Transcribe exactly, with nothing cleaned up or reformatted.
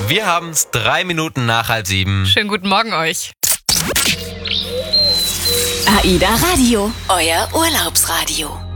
Wir haben es drei Minuten nach halb sieben. Schönen guten Morgen euch. AIDA Radio, euer Urlaubsradio.